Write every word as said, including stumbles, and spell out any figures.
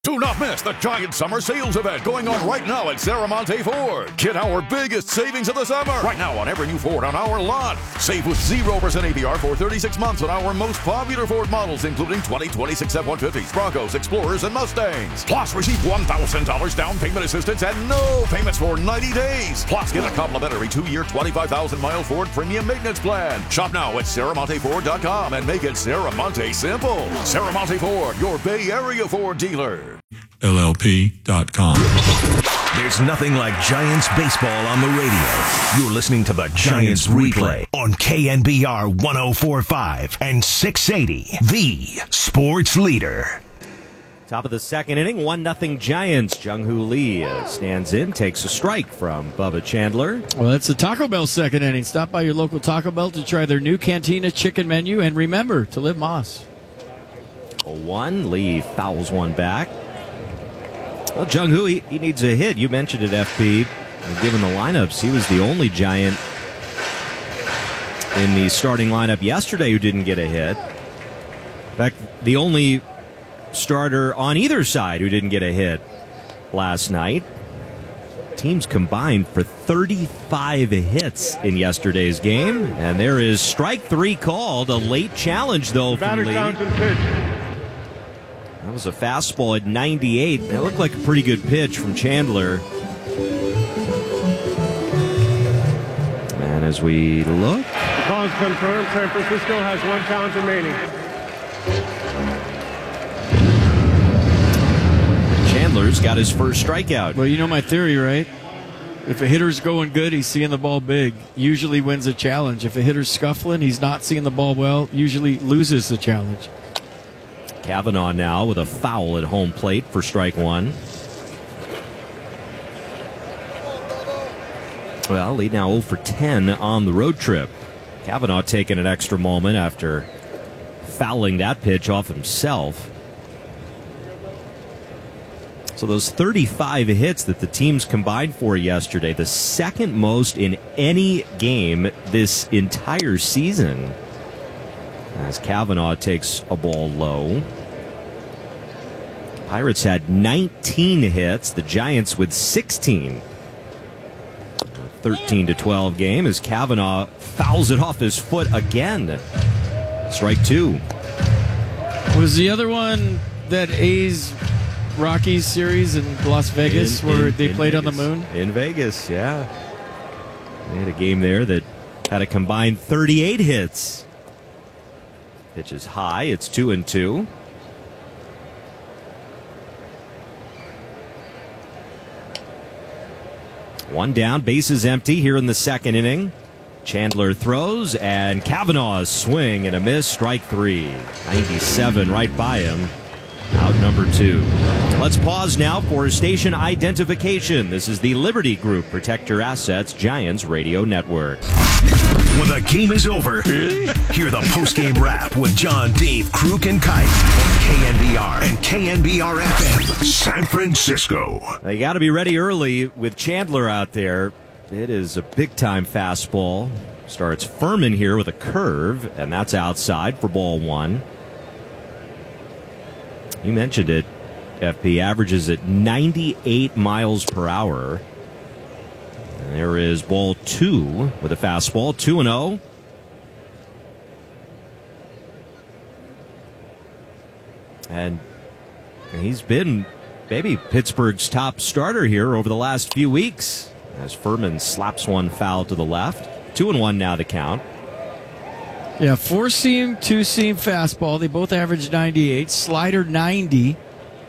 Do not miss the giant summer sales event going on right now at Serramonte Ford. Get our biggest savings of the summer. Right now on every new Ford on our lot. Save with zero percent A B R for thirty-six months on our most popular Ford models, including twenty twenty-six F one fifties, Broncos, Explorers, and Mustangs. Plus, receive one thousand dollars down payment assistance and no payments for ninety days. Plus, get a complimentary two-year, twenty-five thousand mile Ford premium maintenance plan. Shop now at Serramonte Ford dot com and make it Serramonte simple. Serramonte Ford, your Bay Area Ford dealer. L L P dot com. There's nothing like Giants baseball on the radio. You're listening to the Giants replay on K N B R one oh four point five and six eighty, the sports leader. Top of the second inning, one nothing Giants. Jung-Hoo Lee uh, stands in, takes a strike from Bubba Chandler. Well, it's the Taco Bell second inning. Stop by your local Taco Bell to try their new Cantina chicken menu, and remember to live Moss. oh one, Lee fouls one back. Well, Jung-Hoo, he, he needs a hit. You mentioned it, F P. Given the lineups, he was the only Giant in the starting lineup yesterday who didn't get a hit. In fact, the only starter on either side who didn't get a hit last night. Teams combined for thirty-five hits in yesterday's game. And there is strike three called. A late challenge, though, from Lee. That was a fastball at ninety-eight. That looked like a pretty good pitch from Chandler. And as we look... The call is confirmed. San Francisco has one count remaining. Chandler's got his first strikeout. Well, you know my theory, right? If a hitter's going good, he's seeing the ball big. Usually wins a challenge. If a hitter's scuffling, he's not seeing the ball well. Usually loses the challenge. Kavanaugh now with a foul at home plate for strike one. Well, Lee now oh for ten on the road trip. Kavanaugh taking an extra moment after fouling that pitch off himself. So those thirty-five hits that the teams combined for yesterday, the second most in any game this entire season. As Kavanaugh takes a ball low. Pirates had nineteen hits, the Giants with sixteen. thirteen to twelve game as Kavanaugh fouls it off his foot again. Strike two. Was the other one that A's Rockies series in Las Vegas in, where in, they in played Vegas. on the moon? In Vegas, yeah. They had a game there that had a combined thirty-eight hits. Pitch is high. It's two and two. One down, bases empty here in the second inning. Chandler throws, and Kavanaugh's swing and a miss, strike three. ninety-seven right by him. Out number two. Let's pause now for station identification. This is the Liberty Group. Protect your assets, Giants Radio Network. When the game is over, hear the post-game wrap with John, Dave, Kruk, and Kite on K N B R and K N B R F M, San Francisco. They got to be ready early with Chandler out there. It is a big-time fastball. Starts Furman here with a curve, and that's outside for ball one. You mentioned it, F P averages at ninety-eight miles per hour. And there is ball two with a fastball, two and oh. And he's been maybe Pittsburgh's top starter here over the last few weeks as Furman slaps one foul to the left. Two and one now to count. Yeah, four-seam, two-seam fastball. They both average ninety-eight. Slider ninety.